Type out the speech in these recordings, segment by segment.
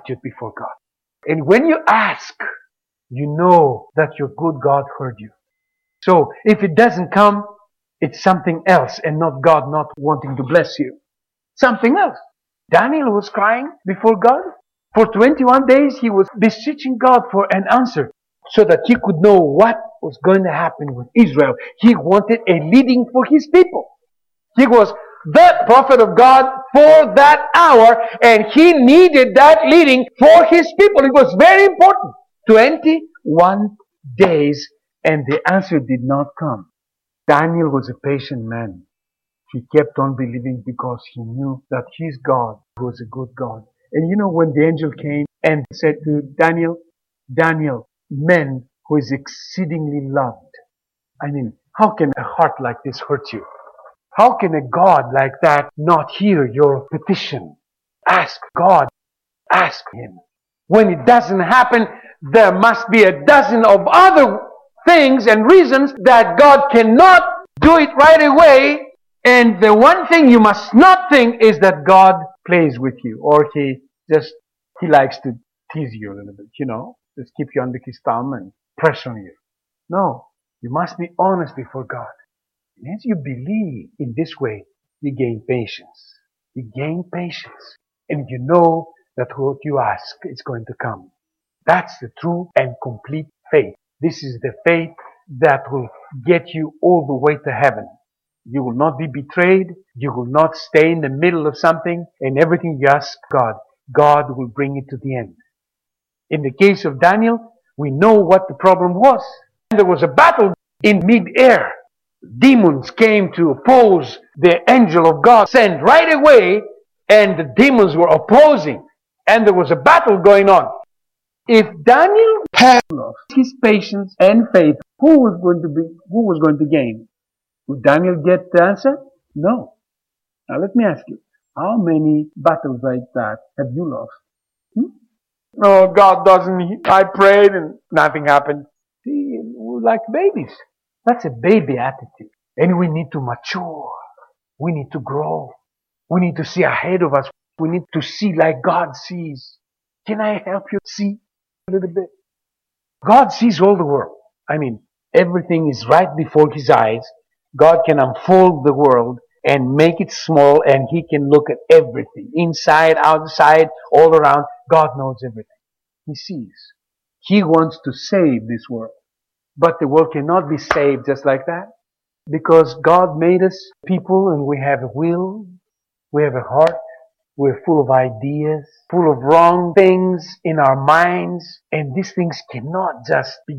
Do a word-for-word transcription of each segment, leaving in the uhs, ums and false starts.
attitude before God. And when you ask, you know that your good God heard you. So if it doesn't come, it's something else and not God not wanting to bless you. Something else. Daniel was crying before God. For twenty-one days he was beseeching God for an answer so that he could know what was going to happen with Israel. He wanted a leading for his people. He was the prophet of God for that hour, and he needed that leading for his people. It was very important. twenty-one days, and the answer did not come. Daniel was a patient man. He kept on believing because he knew that his God was a good God. And you know, when the angel came and said to Daniel, Daniel, man who is exceedingly loved. I mean, how can a heart like this hurt you? How can a God like that not hear your petition? Ask God. Ask Him. When it doesn't happen, there must be a dozen of other things and reasons that God cannot do it right away. And the one thing you must not think is that God plays with you, or He just, He likes to tease you a little bit, you know, just keep you under His thumb and press on you. No, you must be honest before God. And as you believe in this way, you gain patience. You gain patience. And you know that what you ask is going to come. That's the true and complete faith. This is the faith that will get you all the way to heaven. You will not be betrayed. You will not stay in the middle of something, and everything you ask God, God will bring it to the end. In the case of Daniel, we know what the problem was. There was a battle in mid-air. Demons came to oppose the angel of God sent right away, and the demons were opposing, and there was a battle going on. If Daniel had lost his patience and faith, who was going to be, who was going to gain? Would Daniel get the answer? No. Now let me ask you, how many battles like that have you lost? Hmm? No, God doesn't. I prayed and nothing happened. See, we're like babies. That's a baby attitude. And we need to mature. We need to grow. We need to see ahead of us. We need to see like God sees. Can I help you see a little bit? God sees all the world. I mean, everything is right before His eyes. God can unfold the world and make it small, and He can look at everything. Inside, outside, all around. God knows everything. He sees. He wants to save this world. But the world cannot be saved just like that. Because God made us people, and we have a will. We have a heart. We're full of ideas, full of wrong things in our minds. And these things cannot just be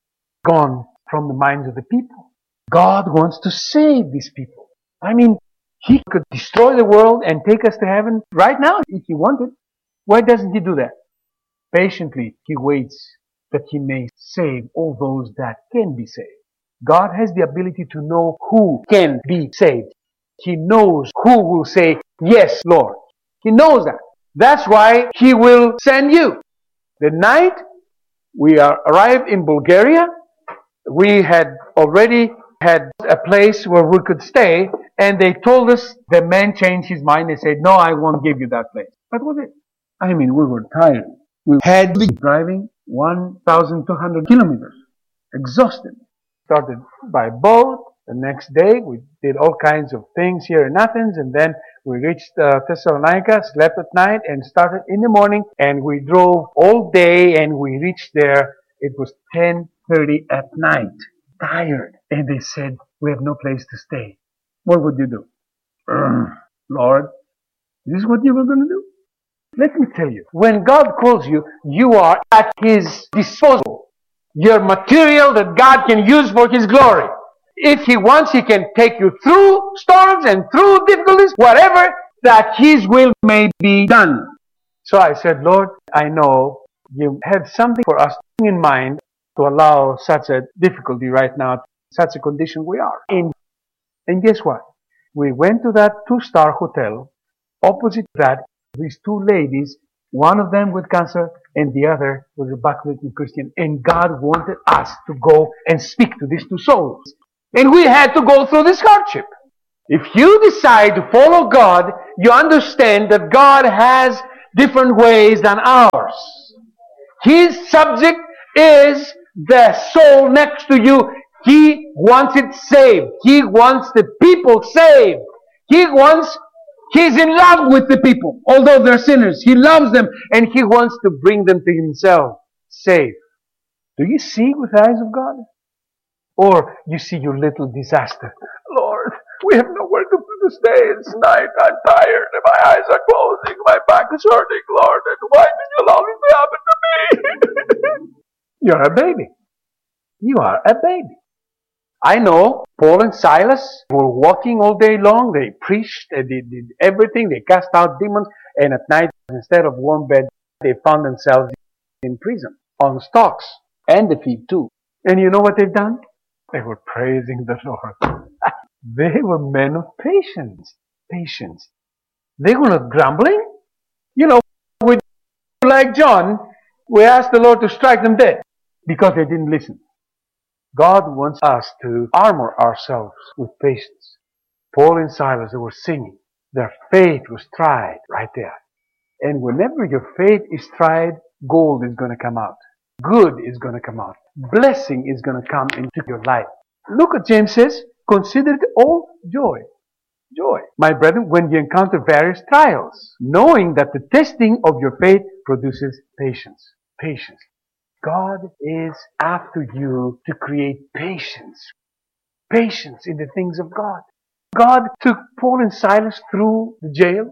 gone from the minds of the people. God wants to save these people. I mean, He could destroy the world and take us to heaven right now if He wanted. Why doesn't He do that? Patiently, He waits that He may save all those that can be saved. God has the ability to know who can be saved. He knows who will say, yes, Lord. He knows that. That's why He will send you. The night we are arrived in Bulgaria, we had already had a place where we could stay, and they told us, the man changed his mind. They said, no, I won't give you that place. What was it? I mean, we were tired. We had been driving one thousand two hundred kilometers, exhausted. Started by boat. The next day, we did all kinds of things here in Athens, and then we reached uh, Thessalonica, slept at night, and started in the morning, and we drove all day, and we reached there. It was ten thirty at night. Tired. And they said, we have no place to stay. What would you do? Lord, is this what you were going to do? Let me tell you, when God calls you, you are at His disposal. You're material that God can use for His glory. If He wants, He can take you through storms and through difficulties, whatever, that His will may be done. So I said, Lord, I know You have something for us in mind to allow such a difficulty right now, such a condition we are in. And guess what? We went to that two-star hotel. Opposite that, these two ladies, one of them with cancer and the other was a backslidden Christian. And God wanted us to go and speak to these two souls. And we had to go through this hardship. If you decide to follow God, you understand that God has different ways than ours. His subject is the soul next to you. He wants it saved. He wants the people saved. He wants, He's in love with the people. Although they're sinners, He loves them and He wants to bring them to Himself, saved. Do you see with the eyes of God? Or you see your little disaster. Lord, we have nowhere to stay. It's night. I'm tired. And my eyes are closing. My back is hurting, Lord. And why did you allow this to happen to me? You're a baby. You are a baby. I know Paul and Silas were walking all day long. They preached. They did everything. They cast out demons. And at night, instead of warm bed, they found themselves in prison on stocks and the thief too. And you know what they've done? They were praising the Lord. They were men of patience. Patience. They were not grumbling. You know, we, like John, we asked the Lord to strike them dead because they didn't listen. God wants us to armor ourselves with patience. Paul and Silas, they were singing. Their faith was tried right there. And whenever your faith is tried, gold is going to come out. Good is going to come out. Blessing is going to come into your life. Look what James says. Consider it all joy. Joy. My brethren, when you encounter various trials, knowing that the testing of your faith produces patience. Patience. God is after you to create patience. Patience in the things of God. God took Paul and Silas through the jail.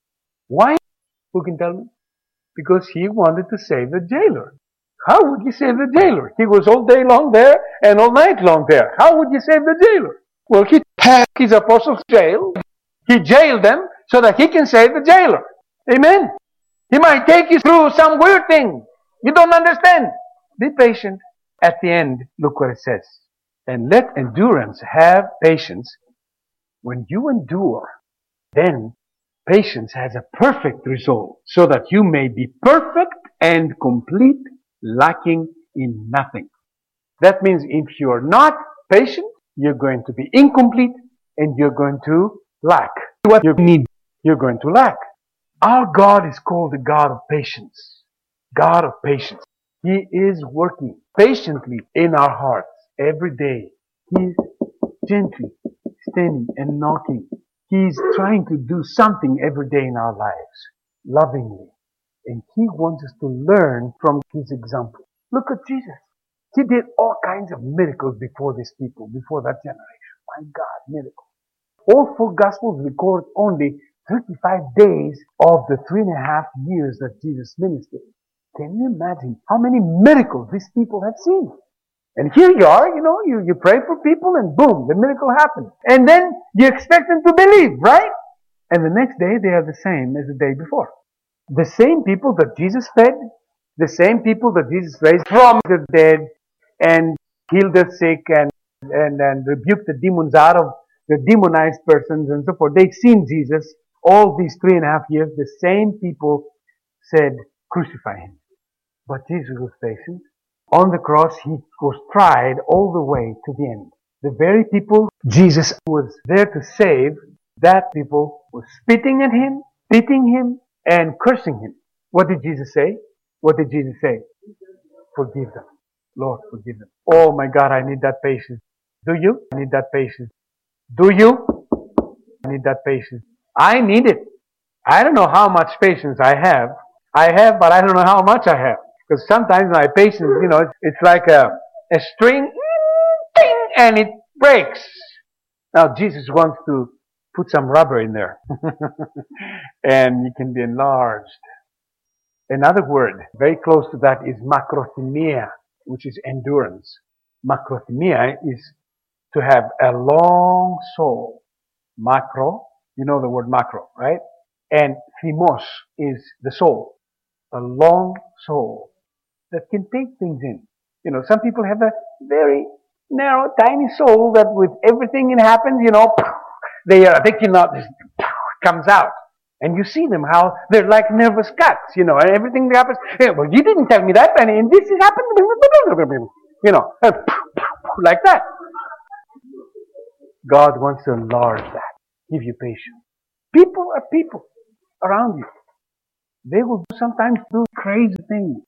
Why? Who can tell me? Because He wanted to save the jailer. How would you save the jailer? He was all day long there and all night long there. How would you save the jailer? Well, He had His apostles jailed. He jailed them so that He can save the jailer. Amen. He might take you through some weird thing. You don't understand. Be patient. At the end, look what it says. And let endurance have patience. When you endure, then patience has a perfect result, so that you may be perfect and complete, lacking in nothing. That means if you're not patient, you're going to be incomplete and you're going to lack. What you need, you're going to lack. Our God is called the God of patience. God of patience. He is working patiently in our hearts every day. He's gently standing and knocking. He's trying to do something every day in our lives, lovingly. And He wants us to learn from His example. Look at Jesus. He did all kinds of miracles before these people, before that generation. My God, miracles. All four Gospels record only thirty-five days of the three and a half years that Jesus ministered. Can you imagine how many miracles these people have seen? And here you are, you know, you, you pray for people and boom, the miracle happens. And then you expect them to believe, right? And the next day they are the same as the day before. The same people that Jesus fed, the same people that Jesus raised from the dead and healed the sick and, and, and rebuked the demons out of the demonized persons and so forth. They've seen Jesus all these three and a half years. The same people said, crucify Him. But Jesus was patient. On the cross, He was tried all the way to the end. The very people Jesus was there to save, that people were spitting at Him, beating Him, and cursing Him. What did Jesus say? What did Jesus say? Forgive them. Lord, forgive them. Oh my God, I need that patience. Do you? I need that patience. Do you? I need that patience. I need it. I don't know how much patience I have. I have, but I don't know how much I have. Because sometimes my patience, you know, it's, it's like a, a string, ding, and it breaks. Now Jesus wants to put some rubber in there. And it can be enlarged. Another word very close to that is makrothymia, which is endurance. Makrothymia is to have a long soul. Macro, you know the word macro, right? And thymos is the soul. A long soul that can take things in. You know, some people have a very narrow, tiny soul that with everything that happens, you know, they are, they cannot, just comes out. And you see them, how they're like nervous cats, you know, and everything that happens, hey, well, you didn't tell me that, and, and this has happened, you know, like that. God wants to enlarge that, give you patience. People are people around you. They will sometimes do crazy things,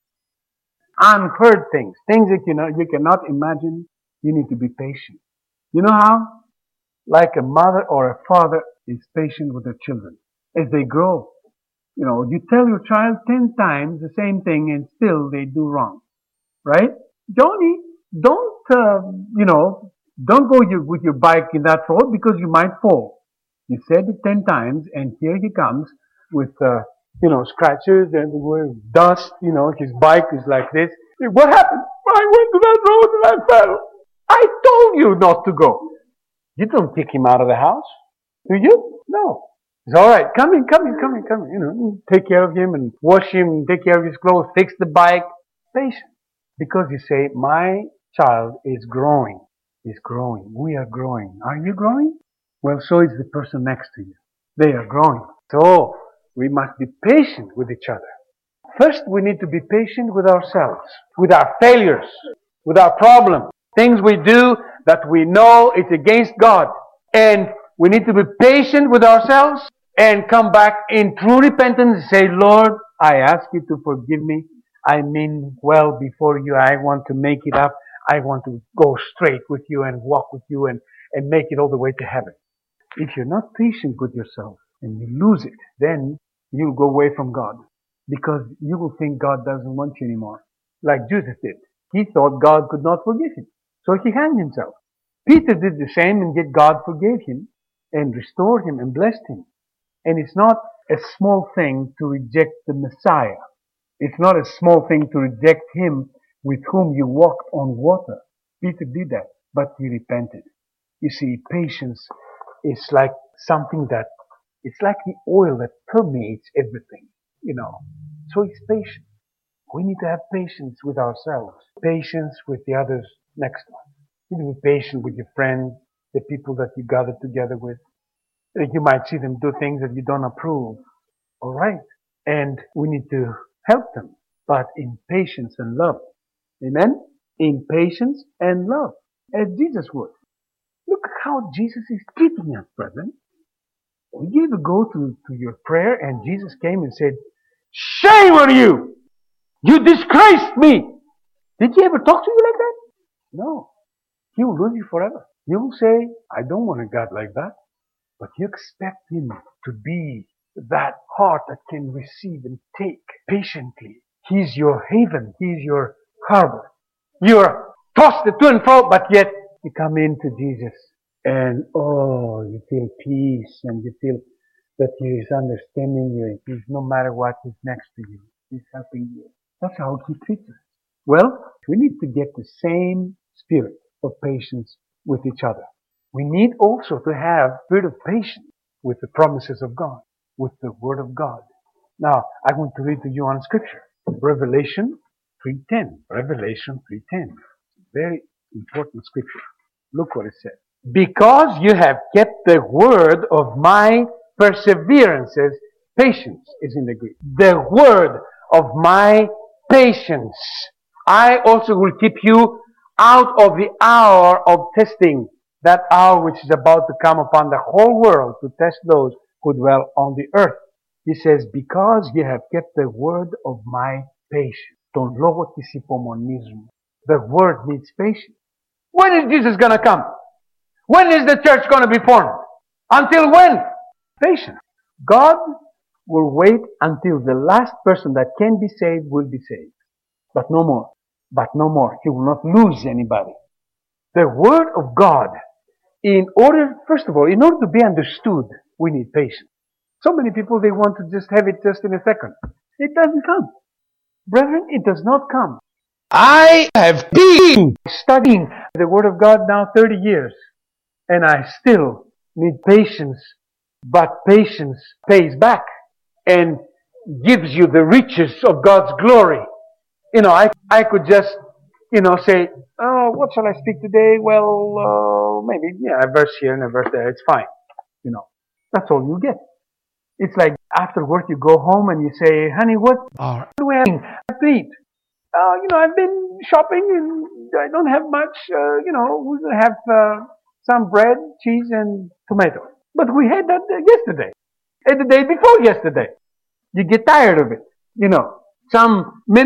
unheard things, things that you know you cannot imagine. You need to be patient. You know how? Like a mother or a father is patient with their children as they grow. You know, you tell your child ten times the same thing and still they do wrong, right? Johnny, don't, uh, you know, don't go your, with your bike in that road because you might fall. You said it ten times and here he comes with, uh, you know, scratches and dust, you know, his bike is like this. What happened? I went to that road and I fell. I told you not to go. You don't kick him out of the house, do you? No. It's all right. Come in, come in, come in, come in. You know, take care of him and wash him, take care of his clothes, fix the bike. Patient. Because you say, my child is growing. Is growing. We are growing. Are you growing? Well, so is the person next to you. They are growing. So, we must be patient with each other. First, we need to be patient with ourselves, with our failures, with our problems, things we do that we know it's against God. And we need to be patient with ourselves and come back in true repentance and say, Lord, I ask you to forgive me. I mean well before you. I want to make it up. I want to go straight with you and walk with you and, and make it all the way to heaven. If you're not patient with yourself and you lose it, then you'll go away from God because you will think God doesn't want you anymore. Like Judas did. He thought God could not forgive him. So he hanged himself. Peter did the same and yet God forgave him and restored him and blessed him. And it's not a small thing to reject the Messiah. It's not a small thing to reject him with whom you walked on water. Peter did that, but he repented. You see, patience is like something that, it's like the oil that permeates everything, you know. So it's patient. We need to have patience with ourselves, patience with the others next to us. You need to be patient with your friends, the people that you gather together with. You might see them do things that you don't approve. All right. And we need to help them, but in patience and love. Amen? In patience and love, as Jesus would. Look how Jesus is treating us, brethren. Did you ever go to, to your prayer and Jesus came and said, shame on you! You disgraced me! Did he ever talk to you like that? No. He will lose you forever. You will say, I don't want a God like that. But you expect him to be that heart that can receive and take patiently. He's your haven. He's your harbor. You're tossed to and fro, but yet you come into Jesus and oh, you feel peace and you feel that he is understanding you. He's no matter what, he's next to you. He's helping you. That's how he treats us. Well, we need to get the same spirit of patience with each other. We need also to have a spirit of patience with the promises of God, with the Word of God. Now, I want to read to you on Scripture. Revelation three ten. Revelation three ten. Very important Scripture. Look what it says. Because you have kept the word of my perseverances, patience is in the Greek. The word of my patience. I also will keep you out of the hour of testing. That hour which is about to come upon the whole world to test those who dwell on the earth. He says, because you have kept the word of my patience. Τον λόγο της υπομονής. The word needs patience. When is Jesus going to come? When is the church going to be formed? Until when? Patience. God will wait until the last person that can be saved will be saved. But no more. But no more. He will not lose anybody. The word of God, in order, first of all, in order to be understood, we need patience. So many people, they want to just have it just in a second. It doesn't come. Brethren, it does not come. I have been studying the Word of God now thirty years, and I still need patience, but patience pays back and gives you the riches of God's glory. You know, I, I could just, you know, say, oh, what shall I speak today? Well, uh, maybe, yeah, a verse here and a verse there. It's fine. You know, that's all you get. It's like after work you go home and you say, honey, what do we have to eat? Uh, you know, I've been shopping and I don't have much. Uh, you know, we have uh, some bread, cheese, and tomato. But we had that yesterday, and the day before yesterday. You get tired of it. You know, some